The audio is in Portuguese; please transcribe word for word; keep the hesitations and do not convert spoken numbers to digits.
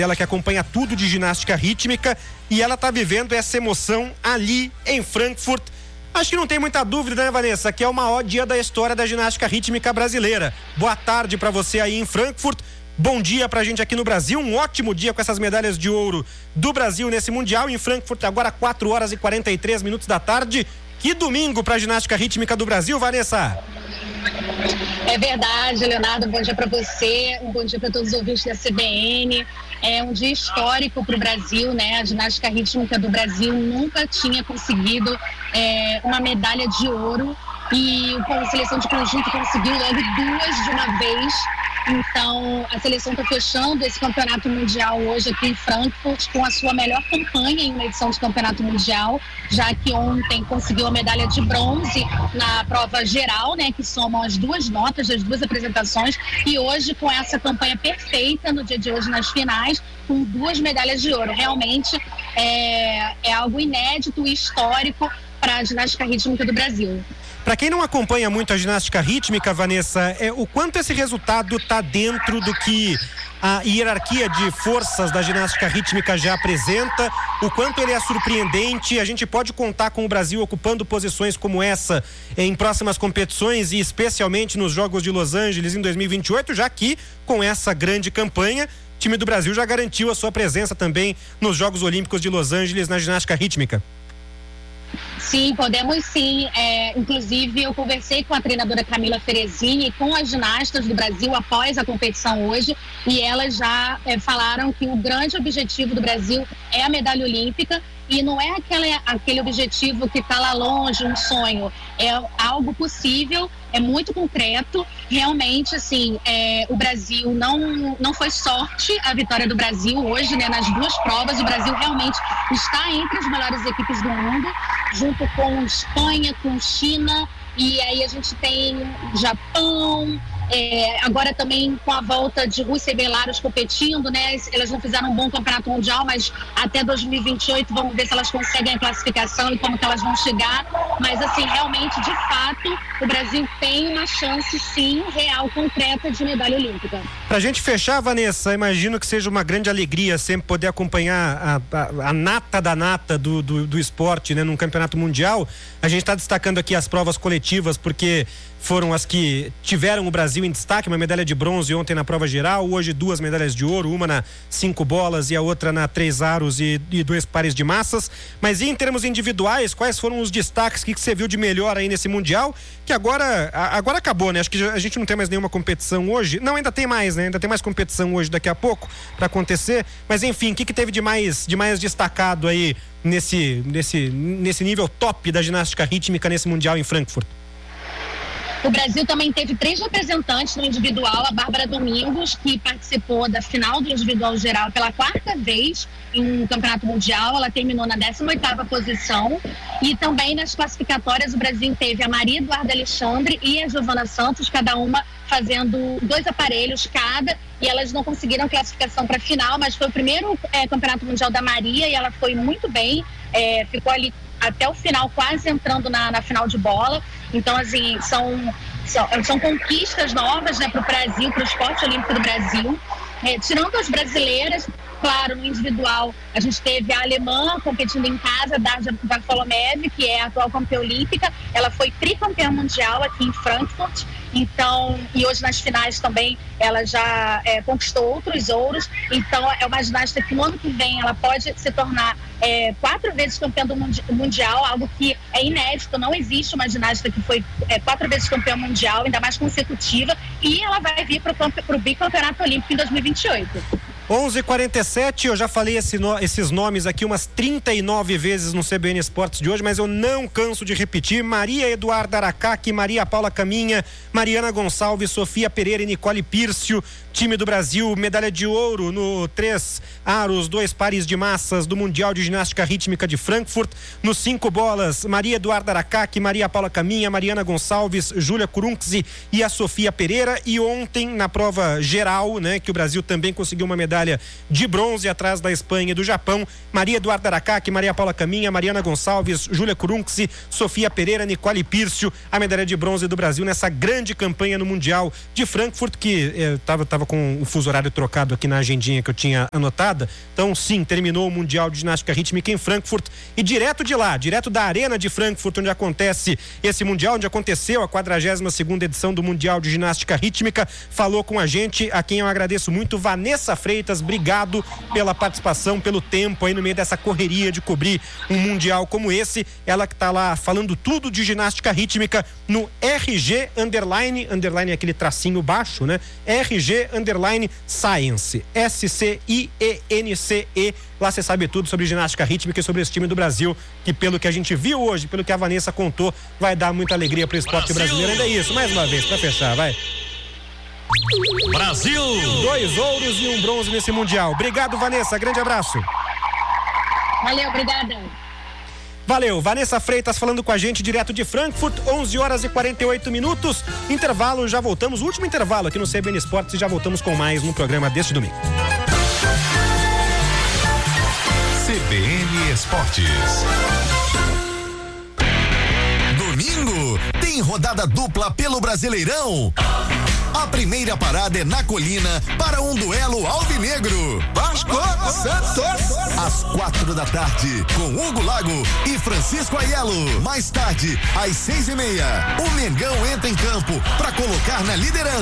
ela que acompanha tudo de ginástica rítmica, e ela está vivendo essa emoção ali em Frankfurt. Acho que não tem muita dúvida, né, Vanessa, que é o maior dia da história da ginástica rítmica brasileira. Boa tarde para você aí em Frankfurt. Bom dia pra gente aqui no Brasil, um ótimo dia com essas medalhas de ouro do Brasil nesse Mundial em Frankfurt, agora quatro horas e quarenta e três minutos da tarde. Que domingo pra ginástica rítmica do Brasil, Vanessa. É verdade, Leonardo, um bom dia para você, um bom dia para todos os ouvintes da C B N. É um dia histórico para o Brasil, né? A ginástica rítmica do Brasil nunca tinha conseguido é, uma medalha de ouro, e a seleção de conjunto conseguiu logo duas de uma vez. Então, a seleção está fechando esse campeonato mundial hoje aqui em Frankfurt com a sua melhor campanha em uma edição de campeonato mundial, já que ontem conseguiu a medalha de bronze na prova geral, né, que somam as duas notas das duas apresentações, e hoje com essa campanha perfeita no dia de hoje nas finais, com duas medalhas de ouro. Realmente é, é algo inédito e histórico para a ginástica rítmica do Brasil. Para quem não acompanha muito a ginástica rítmica, Vanessa, é, o quanto esse resultado está dentro do que a hierarquia de forças da ginástica rítmica já apresenta, o quanto ele é surpreendente. A gente pode contar com o Brasil ocupando posições como essa em próximas competições, e especialmente nos Jogos de Los Angeles em dois mil e vinte e oito, já que com essa grande campanha, o time do Brasil já garantiu a sua presença também nos Jogos Olímpicos de Los Angeles na ginástica rítmica. Sim, podemos sim. É, inclusive, eu conversei com a treinadora Camila Ferezini e com as ginastas do Brasil após a competição hoje, e elas já é, falaram que o grande objetivo do Brasil é a medalha olímpica, e não é aquele, aquele objetivo que está lá longe, um sonho. É algo possível, é muito concreto. Realmente, assim, é, o Brasil não, não foi sorte a vitória do Brasil hoje, né? Nas duas provas, o Brasil realmente está entre as melhores equipes do mundo, junto com Espanha, com China, e aí a gente tem Japão. É, agora também com a volta de Rússia e Belarus competindo, né? Elas não fizeram um bom campeonato mundial, mas até dois mil e vinte e oito vamos ver se elas conseguem a classificação e como que elas vão chegar. Mas assim, realmente, de fato, o Brasil tem uma chance, sim, real, concreta de medalha olímpica. Pra gente fechar, Vanessa, imagino que seja uma grande alegria sempre poder acompanhar a, a, a nata da nata do, do, do esporte, né, num campeonato mundial. A gente está destacando aqui as provas coletivas porque foram as que tiveram o Brasil em destaque, uma medalha de bronze ontem na prova geral, hoje duas medalhas de ouro, uma na cinco bolas e a outra na três aros e, e dois pares de massas. Mas e em termos individuais, quais foram os destaques que, que você viu de melhor aí nesse Mundial, que agora, agora acabou, né? Acho que a gente não tem mais nenhuma competição hoje, não, ainda tem mais, né? Ainda tem mais competição hoje daqui a pouco para acontecer, mas enfim, o que, que teve de mais, de mais destacado aí nesse, nesse, nesse nível top da ginástica rítmica nesse Mundial em Frankfurt? O Brasil também teve três representantes no individual. A Bárbara Domingos, que participou da final do individual geral pela quarta vez em um campeonato mundial, ela terminou na décima oitava posição. E também nas classificatórias o Brasil teve a Maria Eduarda Alexandre e a Giovana Santos, cada uma fazendo dois aparelhos cada, e elas não conseguiram classificação para a final, mas foi o primeiro é, campeonato mundial da Maria e ela foi muito bem, é, ficou ali até o final, quase entrando na, na final de bola. Então, assim, são, são, são conquistas novas, né, para o Brasil, para o esporte olímpico do Brasil. É, tirando as brasileiras, claro, no individual, a gente teve a alemã competindo em casa, Darja Varfolomev, que é a atual campeã olímpica. Ela foi tricampeã mundial aqui em Frankfurt. Então, e hoje nas finais também ela já é, conquistou outros ouros. Então, é uma ginasta que no ano que vem ela pode se tornar é, quatro vezes campeã do mundi- mundial, algo que é inédito. Não existe uma ginasta que foi é, quatro vezes campeã mundial, ainda mais consecutiva, e ela vai vir para o bicampeonato olímpico em dois mil e vinte e oito. onze e quarenta e sete, eu já falei esse no, esses nomes aqui umas trinta e nove vezes no C B N Esportes de hoje, mas eu não canso de repetir: Maria Eduarda Aracaki, Maria Paula Caminha, Mariana Gonçalves, Sofia Pereira e Nicole Pírcio. Time do Brasil, medalha de ouro no três aros, dois pares de massas do Mundial de Ginástica Rítmica de Frankfurt. Nos cinco bolas, Maria Eduarda Aracaki, Maria Paula Caminha, Mariana Gonçalves, Júlia Kurunksi e a Sofia Pereira. E ontem, na prova geral, né, que o Brasil também conseguiu uma medalha de bronze atrás da Espanha e do Japão, Maria Eduarda Aracaki, Maria Paula Caminha, Mariana Gonçalves, Júlia Kurunksi, Sofia Pereira, Nicole Pírcio, a medalha de bronze do Brasil nessa grande campanha no Mundial de Frankfurt, que estava eh, estava com o fuso horário trocado aqui na agendinha que eu tinha anotada. Então, sim, terminou o Mundial de Ginástica Rítmica em Frankfurt e direto de lá, direto da Arena de Frankfurt, onde acontece esse Mundial, onde aconteceu a quadragésima segunda edição do Mundial de Ginástica Rítmica, falou com a gente, a quem eu agradeço muito, Vanessa Freitas. Obrigado pela participação, pelo tempo aí no meio dessa correria de cobrir um Mundial como esse. Ela que tá lá falando tudo de ginástica rítmica no R G underline, underline é aquele tracinho baixo, né? R G underline Science, S C I E N C E. Lá você sabe tudo sobre ginástica rítmica e sobre esse time do Brasil, que pelo que a gente viu hoje, pelo que a Vanessa contou, vai dar muita alegria pro esporte Brasil. brasileiro. Ainda é isso, mais uma vez, pra fechar, vai. Brasil! Dois ouros e um bronze nesse Mundial. Obrigado, Vanessa, grande abraço. Valeu, obrigada. Valeu, Vanessa Freitas falando com a gente direto de Frankfurt, onze horas e quarenta e oito minutos, intervalo, já voltamos, último intervalo aqui no C B N Esportes e já voltamos com mais no programa deste domingo. C B N Esportes. Domingo tem rodada dupla pelo Brasileirão. A primeira parada é na Colina para um duelo alvinegro. Vasco Santos. Às quatro da tarde, com Hugo Lago e Francisco Aiello. Mais tarde, às seis e meia, o Mengão entra em campo para colocar na liderança